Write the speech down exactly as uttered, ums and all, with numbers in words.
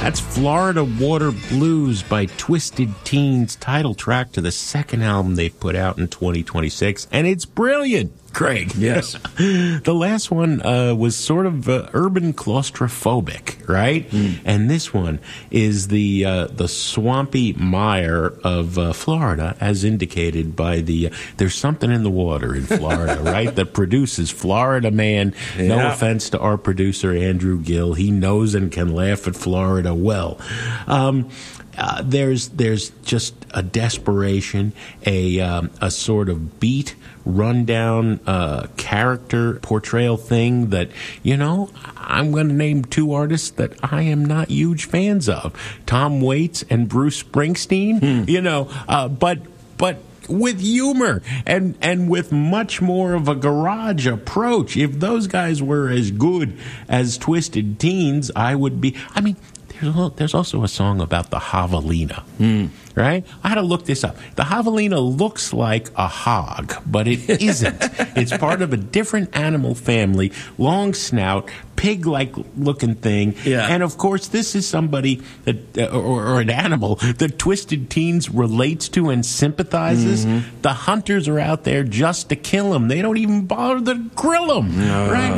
That's Florida Water Blues by Twisted Teens, title track to the second album they put out in twenty twenty-six, and it's brilliant, Craig. Yes. The last one uh, was sort of uh, urban claustrophobic, right? Mm. And this one is the uh, the swampy mire of uh, Florida, as indicated by the, uh, there's something in the water in Florida, right, that produces Florida Man. Yeah. No offense to our producer, Andrew Gill. He knows and can laugh at Florida well. Um, uh, there's there's just a desperation, a um, a sort of beat, rundown uh, character portrayal thing that, you know, I'm going to name two artists that I am not huge fans of, Tom Waits and Bruce Springsteen. Hmm. You know, uh, but but. with humor and and with much more of a garage approach. If those guys were as good as Twisted Teens, I would be. I mean, there's there's also a song about the javelina, mm. right? I had to look this up. The javelina looks like a hog, but it isn't. It's part of a different animal family, long snout, pig-like looking thing. Yeah. And, of course, this is somebody that, uh, or, or an animal that Twisted Teens relates to and sympathizes. Mm-hmm. The hunters are out there just to kill them. They don't even bother to grill them, no. right?